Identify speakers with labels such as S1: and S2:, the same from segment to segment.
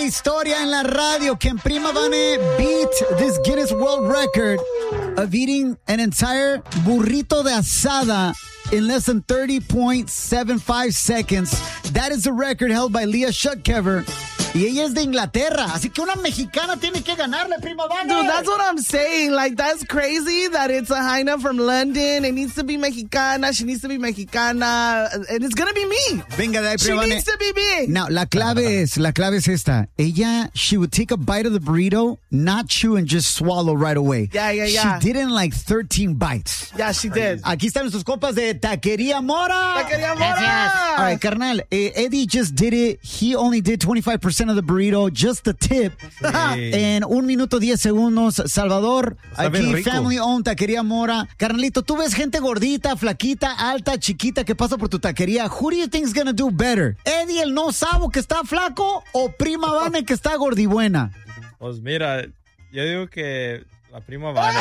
S1: historia en la radio. Can Prima Vane beat this Guinness World Record of eating an entire burrito de asada in less than 30.75 seconds? That is the record held by Leah Schutkever. Y ella es de Inglaterra, así que una mexicana tiene que ganarle, Prima Vane.
S2: Dude, that's what I'm saying. Like, that's crazy that it's a Jaina from London. It needs to be mexicana. She needs to be mexicana. And it's going to be me.
S1: Venga de ahí, Prima Vane.
S2: She needs to be me.
S1: Now, la clave es esta. Ella, she would take a bite of the burrito, not chew and just swallow right away.
S2: Yeah.
S1: She did it in like 13 bites.
S2: Yeah, she did.
S1: Aquí están nuestros compas de Taquería Mora.
S2: Taquería Mora.
S1: All right, carnal. Eddie just did it. He only did 25% of the burrito, just the tip. En 1 minuto 10 segundos. Salvador, aquí, family owned Taquería Mora. Carnalito, tú ves gente gordita, flaquita, alta, chiquita que pasa por tu taquería. Who do you think is gonna do better? Eddie, el no sabo que está flaco, o Prima Vane que está gordibuena?
S3: Pues mira, yo digo que la Prima Vane.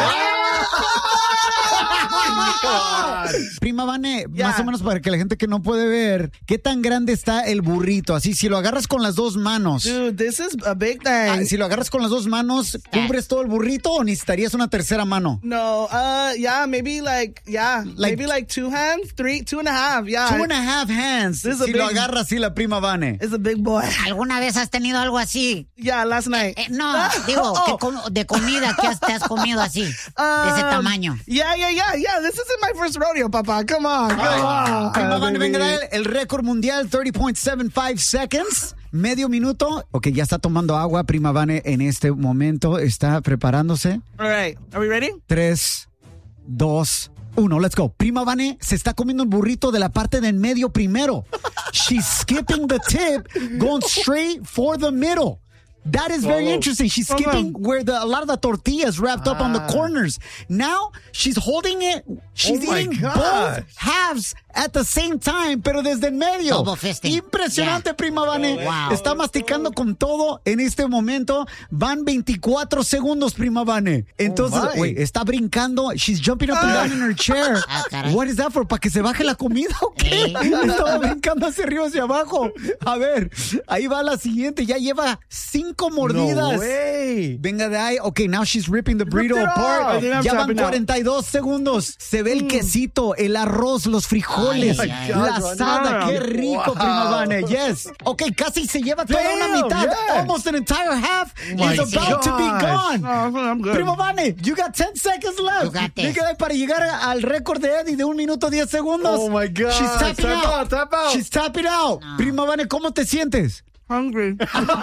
S1: Prima Vane, más o menos para que la gente que no puede ver, ¿qué tan grande está el burrito? Así, si lo agarras con las dos manos.
S2: Dude, this is a big thing.
S1: Si lo agarras con las dos manos, ¿cubres todo el burrito o necesitarías una tercera mano?
S2: No, maybe maybe like 2 hands, 2.5, yeah.
S1: 2.5 hands. Si lo agarras así la Prima Vane.
S2: It's a big boy.
S4: ¿Alguna vez has tenido algo así?
S2: Yeah, last night.
S4: No, digo, de comida, ¿qué te has comido así? De ese tamaño.
S2: Yeah. This isn't my first rodeo, papá. Come on.
S1: Prima Vane, venga, el récord mundial, 30.75 seconds. Medio minuto. Ok, ya está tomando agua Prima Vane en este momento. Está preparándose.
S2: All right. Are we ready?
S1: 3, 2, 1. Let's go. Prima Vane se está comiendo el burrito de la parte del medio primero. She's skipping the tip, going straight for the middle. That is very interesting. She's skipping where a lot of the tortilla is wrapped up on the corners. Now, she's holding it. She's eating both halves at the same time, pero desde el medio.
S4: Double fisting.
S1: Impresionante, Prima Vane.
S4: Wow.
S1: Está masticando con todo en este momento. Van 24 segundos, Prima Vane. Entonces, está brincando. She's jumping up and down in her chair. What is that for? ¿Para que se baje la comida o qué? Estaba brincando hacia arriba, hacia abajo. A ver, ahí va la siguiente. Ya lleva 5 mordidas.
S3: No way.
S1: Venga de ahí. Ok, now she's ripping the burrito apart. Ya van 42 segundos. Se ve el quesito, el arroz, los frijoles, la asada. Qué rico, Prima Vane. Yes. Ok, casi se lleva toda una mitad. Yeah. Almost an entire half is about to be gone.
S2: I'm good.
S1: Prima Vane, you got 10 seconds left.
S4: You got this.
S1: Venga, para llegar al récord de Eddie de 1 minuto 10 segundos.
S3: Oh my God.
S1: She's tapping out.
S3: Tap out.
S1: She's tapping out.
S4: No.
S1: Prima Vane, ¿cómo te sientes?
S2: Hungry.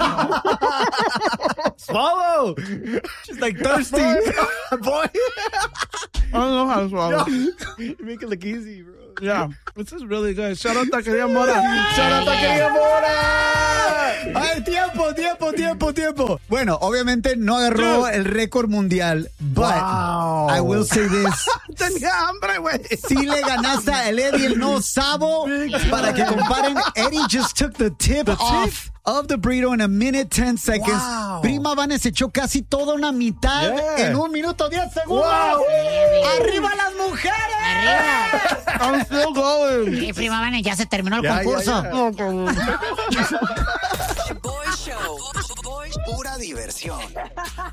S3: Swallow.
S1: She's like thirsty.
S3: Boy.
S2: I don't know how to swallow.
S3: You make it look easy, bro.
S2: Yeah, this is really good. Shout out Taquería Mora.
S3: Shout out Taquería Mora.
S1: Ay, tiempo. Bueno, obviamente no agarró el récord mundial, but I will say this.
S2: Tenía hambre, güey.
S1: Sí le ganaste a el Eddie el no sabo. Para que comparen, Eddie just took the tip off of the burrito in 1 minute 10 seconds.
S3: Wow.
S1: Prima Vane se echó casi toda una mitad en 1 minuto 10 segundos.
S3: Wow.
S1: ¡Arriba las mujeres!
S4: ¡Arriba!
S2: I'm still going.
S4: Prima Vane, ya se terminó el concurso.
S5: Boy Show. Pura diversión.